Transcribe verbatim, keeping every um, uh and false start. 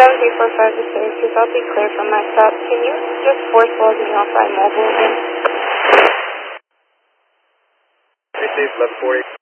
seven three four five to Syracuse, I'll be clear from my stop. Can you just force log me off iMobile again? Received eleven forty.